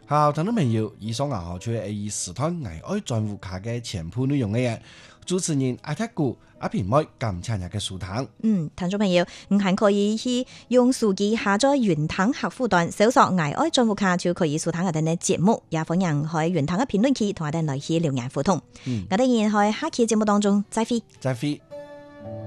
好，聽眾朋友，以上啊，就係以時段危愛賬戶卡嘅全部內容嘅嘢。主持人阿泰古阿平妹咁參加嘅書堂。 聽眾朋友，唔係可以去用手機下載雲騰客戶端，搜索危愛賬戶卡就可以收聽我哋嘅節目，也歡迎喺雲騰嘅評論區同我哋來去留言互動。我哋然喺下期節目當中再會。